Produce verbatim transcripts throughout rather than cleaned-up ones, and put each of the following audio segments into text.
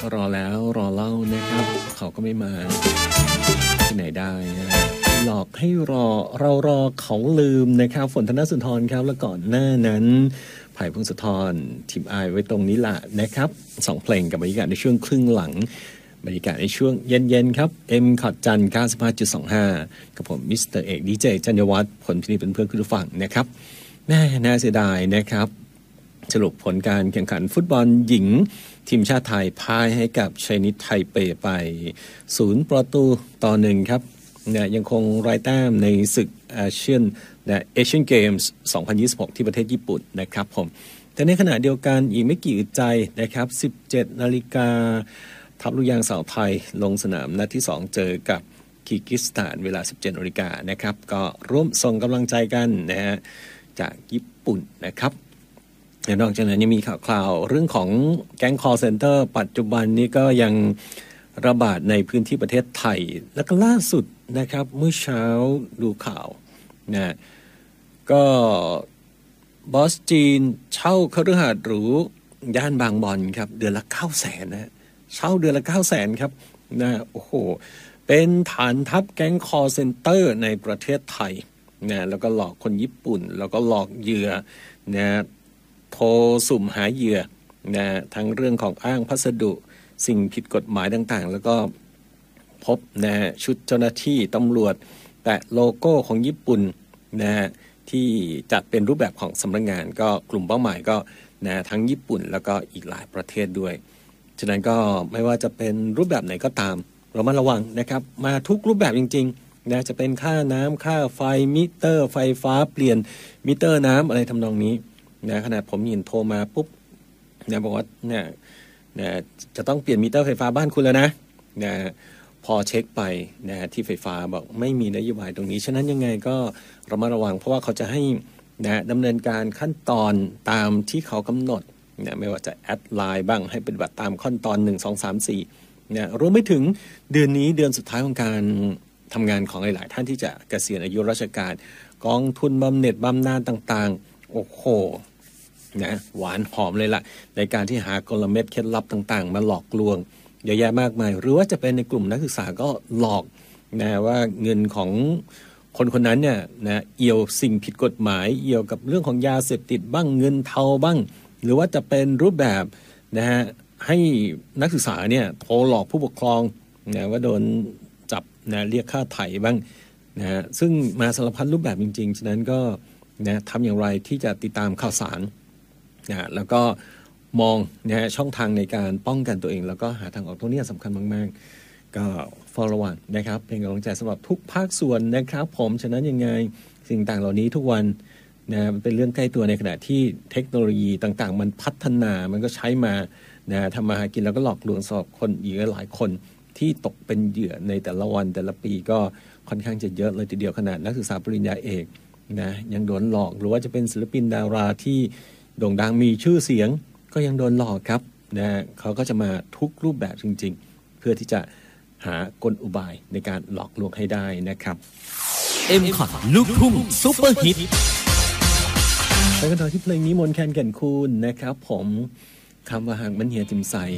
รอแล้วรอเล่านะครับเขาก็ไม่มาที่ไหนได้นะหลอกให้รอเรารอเขาลืมนะครับฝนธนสุนทรครับแล้วก่อนหน้านั้นไผ่พงศธรทีมอายไว้ตรงนี้ล่ะนะครับสองเพลงกับบรรยากาศในช่วงครึ่งหลังบรรยากาศในช่วงเย็นๆครับเอ็มขอดจัน เก้าสิบห้าจุดสองห้า กับผมมิสเตอร์เอกดีเจจันยวัฒน์ผลพินิจเป็นเพื่อนคุณผู้ฟังนะครับแน่น่าเสียดายนะครับสรุปผลการแข่งขันฟุตบอลหญิงทีมชาติไทยพ่ายให้กับไชนีสไทเปไปศูนย์ประตูต่อหนึ่งครับเนี่ยยังคงไร้แต้มในศึกอาเซียนและเอเชียนเกมส์สองพันยี่สิบหกที่ประเทศญี่ปุ่นนะครับผมแต่ในขณะเดียวกันอีกไม่กี่อึดใจนะครับ สิบเจ็ดนาฬิกาทัพลูกยางสาวไทยลงสนามนัดที่สองเจอกับคีร์กิสถานเวลา สิบเจ็ดนาฬิกานะครับก็ร่วมส่งกำลังใจกันนะฮะจากญี่ปุ่นนะครับนอกจากนั้นยังมีข่าวคราวเรื่องของแก๊ง call center ปัจจุบันนี้ก็ยังระบาดในพื้นที่ประเทศไทยแล้วก็ล่าสุดนะครับเมื่อเช้าดูข่าวนะก็บอสจีนเช่าคฤหาสน์หรูย่านบางบอนครับเดือนละ เก้าแสน นะเช่าเดือนละ เก้าแสน ครับนะโอ้โหเป็นฐานทัพแก๊ง call center ในประเทศไทยนะแล้วก็หลอกคนญี่ปุ่นแล้วก็หลอกเหยื่อนะโทรสุ่มหาเหยื่อนะทั้งเรื่องของอ้างพัสดุสิ่งผิดกฎหมายต่างๆแล้วก็พบนะชุดเจ้าหน้าที่ตำรวจแตะโลโก้ของญี่ปุ่นนะที่จัดเป็นรูปแบบของสำนักงานก็กลุ่มเป้าหมายก็นะทั้งญี่ปุ่นแล้วก็อีกหลายประเทศด้วยฉะนั้นก็ไม่ว่าจะเป็นรูปแบบไหนก็ตามเรามาระวังนะครับมาทุกรูปแบบจริงๆนะจะเป็นค่าน้ำค่าไฟมิเตอร์ไฟฟ้าเปลี่ยนมิเตอร์น้ำอะไรทำนองนี้นะขนาดผมยินโทรมาปุ๊บเนี่ยบอกว่าเนี่ยนะจะต้องเปลี่ยนมิเตอร์ไฟฟ้าบ้านคุณแล้วนะนะพอเช็คไปนะที่ไฟฟ้าบอกไม่มีนโยบายตรงนี้ฉะนั้นยังไงก็ระมัดระวังเพราะว่าเขาจะให้นะดำเนินการขั้นตอนตามที่เขากำหนดนะไม่ว่าจะแอดไลน์บ้างให้ปฏิบัติตามขั้นตอนหนึ่ง สอง สาม สี่นะรวมไปถึงเดือนนี้เดือนสุดท้ายของการทำงานของหลายๆท่านที่จะเกษียณอายุราชการกองทุนบำเหน็จบำนาญต่างๆโอ้โหนะหวานหอมเลยล่ะในการที่หากลเม็ดเคล็ดลับต่างๆมาหลอกลวงเยอะแยะมากมายหรือว่าจะเป็นในกลุ่มนักศึกษาก็หลอกนะว่าเงินของคนคนนั้นเนี่ยนะเอี่ยวสิ่งผิดกฎหมายเอี่ยวกับเรื่องของยาเสพติดบ้างเงินเทาบ้างหรือว่าจะเป็นรูปแบบนะฮะให้นักศึกษาเนี่ยโทรหลอกผู้ปกครองนะว่าโดนจับนะเรียกค่าไถ่บ้างนะฮะซึ่งมาสารพัดรูปแบบจริงๆฉะนั้นก็นะทำอย่างไรที่จะติดตามข่าวสารนะแล้วก็มองนะฮะช่องทางในการป้องกันตัวเองแล้วก็หาทางออกตรงนี้สำคัญมากๆก็เฝ้าระวังนะครับเป็นกำลังใจสำหรับทุกภาคส่วนนะครับผมฉะนั้นยังไงสิ่งต่างเหล่านี้ทุกวันนะมันเป็นเรื่องใกล้ตัวในขณะที่เทคโนโลยีต่างๆมันพัฒนามันก็ใช้มานะทำมาหากินแล้วก็หลอกลวงสอบคนอีกหลายคนที่ตกเป็นเหยื่อในแต่ละวันแต่ละปีก็ค่อนข้างจะเยอะเลยทีเดียวขนาดนักศึกษาปริญญาเอกนะยังโดนหลอกหรือว่าจะเป็นศิลปินดาราที่โด่งดังมีชื่อเสียงก็ยังโดนหลอกครับนะเขาก็จะมาทุกรูปแบบจริงๆเพื่อที่จะหากลอุบายในการหลอกลวงให้ได้นะครับเอ็ม คอท ลูกทุ่งซุปเปอร์ฮิตไปกันต่อที่เพลงนี้มนต์แคนแก่นคูนนะครับผมคำว่าหางมันเหี่ยจิมใส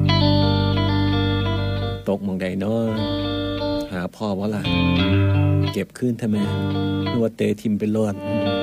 ตกมองใดเนาะหาพ่อว่าล่ะเก็บขึ้นทำไมนวดเตทิมไปโลด